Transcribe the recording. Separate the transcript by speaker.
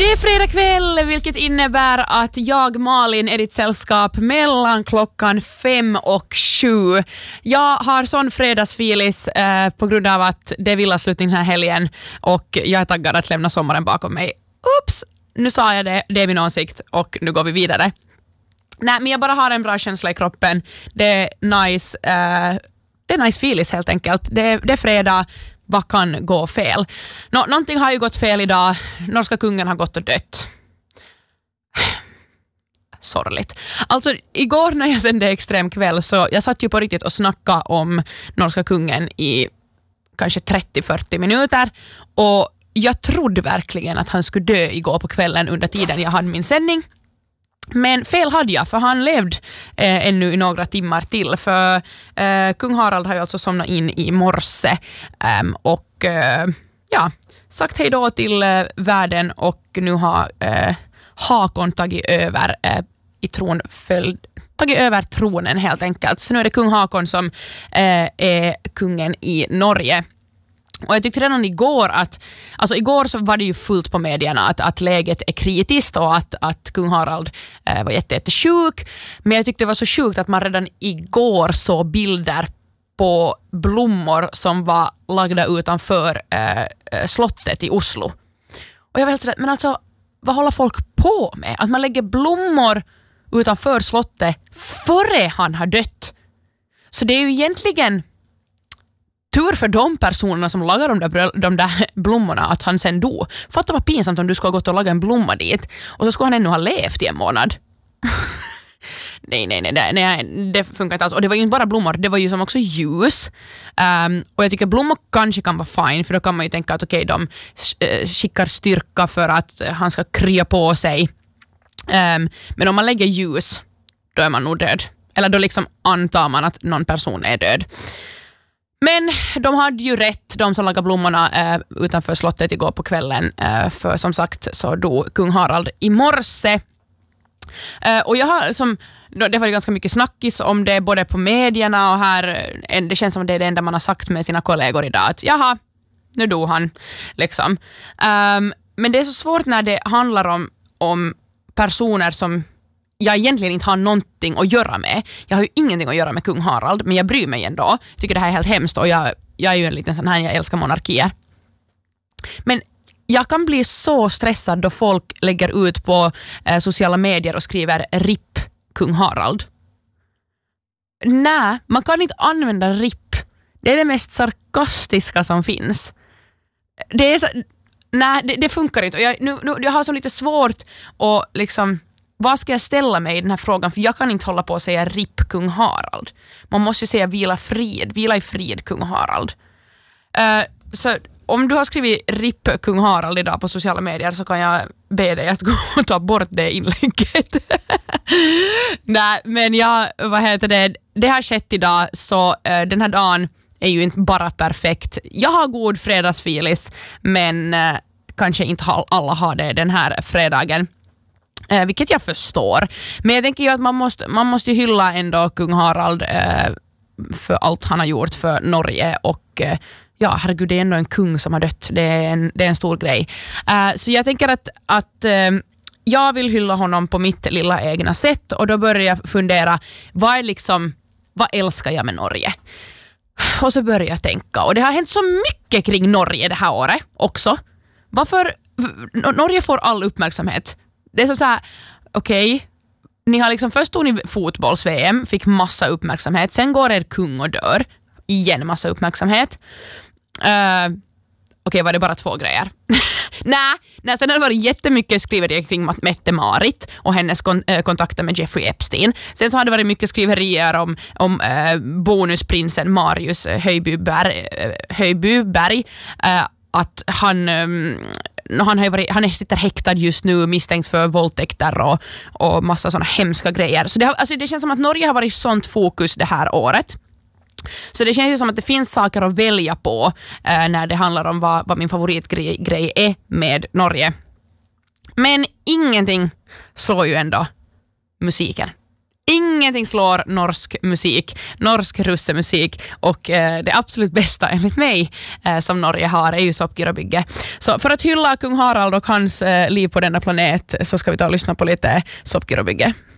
Speaker 1: Det är fredag kväll, vilket innebär att jag, Malin, är ditt sällskap mellan klockan 5 och 7. Jag har sån fredagsfilis på grund av att det är villasslutning den här helgen och jag är taggad att lämna sommaren bakom mig. Ups, nu sa jag det, det är min åsikt och nu går vi vidare. Nej, men jag bara har en bra känsla i kroppen. Det är nice filis helt enkelt. Det är fredag. Vad kan gå fel? Någonting har ju gått fel idag. Norska kungen har gått och dött. Sorgligt. Alltså, igår när jag sände Extrem kväll så jag satt ju på riktigt och snackade om norska kungen i kanske 30-40 minuter. Och jag trodde verkligen att han skulle dö igår på kvällen under tiden jag hade min sändning. Men fel hade jag, för han levde ännu i några timmar till. För kung Harald har ju alltså somnat in i morse och sagt hej då till världen, och nu har Hakon tagit över tagit över tronen helt enkelt. Så nu är det kung Hakon som är kungen i Norge. Och jag tyckte redan igår igår så var det ju fullt på medierna att läget är kritiskt och att kung Harald var jättesjuk. Men jag tyckte det var så sjukt att man redan igår såg bilder på blommor som var lagda utanför slottet i Oslo. Och jag var helt sådär, men alltså, vad håller folk på med? Att man lägger blommor utanför slottet före han har dött. Så det är ju egentligen tur för de personerna som lagar de där blommorna att han sen dog. Fatta vad pinsamt om du skulle ha gått och lagat en blomma dit och så skulle han ännu ha levt i en månad. Nej, det funkar inte alls. Och det var ju inte bara blommor, det var ju som också ljus. Och jag tycker blommor kanske kan vara fine, för då kan man ju tänka att okej, de skickar styrka för att han ska krya på sig. Men om man lägger ljus, då är man nog död. Eller då liksom antar man att någon person är död. Men de hade ju rätt, de som lagade blommorna utanför slottet igår på kvällen. För som sagt så dog kung Harald i morse. Och jag har det var ganska mycket snackis om det både på medierna och här. Det känns som det är det enda man har sagt med sina kollegor idag. Att jaha, nu dog han. Liksom. Men det är så svårt när det handlar om personer som jag egentligen inte har någonting att göra med. Jag har ju ingenting att göra med kung Harald, men jag bryr mig ändå. Jag tycker det här är helt hemskt och jag är ju en liten sån här, jag älskar monarkier. Men jag kan bli så stressad då folk lägger ut på sociala medier och skriver RIP kung Harald. Nej, man kan inte använda RIP. Det är det mest sarkastiska som finns. Det funkar inte. Och jag har så lite svårt att liksom, vad ska jag ställa mig i den här frågan? För jag kan inte hålla på att säga RIP kung Harald. Man måste ju säga vila i frid kung Harald. Så om du har skrivit RIP kung Harald idag på sociala medier så kan jag be dig att gå och ta bort det inlägget. Nej, men det har skett idag, så den här dagen är ju inte bara perfekt. Jag har god fredagsfilis, men kanske inte alla har det den här fredagen. Vilket jag förstår. Men jag tänker ju att man måste hylla ändå kung Harald för allt han har gjort för Norge. Och ja, herregud, det är ändå en kung som har dött. Det är en stor grej. Så jag tänker att jag vill hylla honom på mitt lilla egna sätt. Och då börjar jag fundera, vad älskar jag med Norge? Och så börjar jag tänka. Och det har hänt så mycket kring Norge det här året också. Varför? Norge får all uppmärksamhet. Det är så här, okej, ni har liksom först stod ni fotbolls-VM, fick massa uppmärksamhet. Sen går er kung och dör. Igen massa uppmärksamhet. Okej, var det bara 2 grejer? Nej, sen har det varit jättemycket skriverier kring Mette-Marit och hennes kontakter med Jeffrey Epstein. Sen så har det varit mycket skriverier om bonusprinsen Marius Höjbyberg. Att han sitter häktad just nu, misstänkt för våldtäkter och massa såna hemska grejer. Så det känns som att Norge har varit sånt fokus det här året. Så det känns ju som att det finns saker att välja på när det handlar om vad min favoritgrej är med Norge. Men ingenting slår ju ändå musiken. Ingenting slår norsk musik, norsk russemusik, och det absolut bästa enligt mig som Norge har är ju soppgirobygge. Så för att hylla kung Harald och hans liv på denna planet så ska vi ta och lyssna på lite soppgirobygge.